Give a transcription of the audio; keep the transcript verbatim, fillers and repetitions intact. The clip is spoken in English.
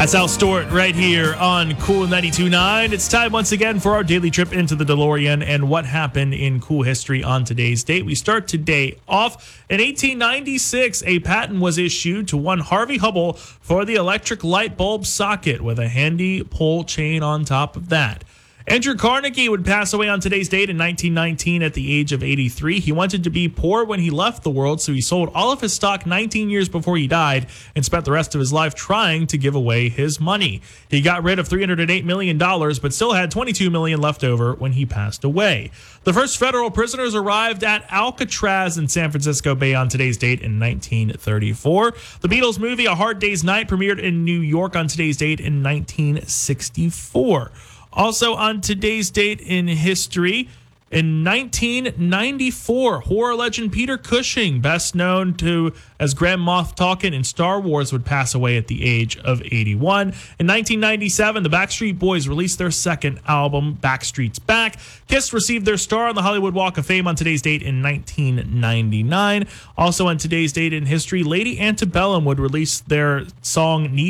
That's Al Stewart right here on Cool ninety-two point nine. It's time once again for our daily trip into the DeLorean and what happened in cool history on today's date. We start today off in eighteen ninety-six. A patent was issued to one Harvey Hubble for the electric light bulb socket with a handy pull chain on top of that. Andrew Carnegie would pass away on today's date in nineteen nineteen at the age of eighty-three. He wanted to be poor when he left the world, so he sold all of his stock nineteen years before he died and spent the rest of his life trying to give away his money. He got rid of three hundred eight million dollars, but still had twenty-two million dollars left over when he passed away. The first federal prisoners arrived at Alcatraz in San Francisco Bay on today's date in nineteen thirty-four. The Beatles movie A Hard Day's Night premiered in New York on today's date in nineteen sixty-four. Also on today's date in history, in nineteen ninety-four, horror legend Peter Cushing, best known to as Grand Moff Tarkin in Star Wars, would pass away at the age of eighty-one. In nineteen ninety-seven, the Backstreet Boys released their second album, Backstreet's Back. Kiss received their star on the Hollywood Walk of Fame on today's date in nineteen ninety-nine. Also on today's date in history, Lady Antebellum would release their song Need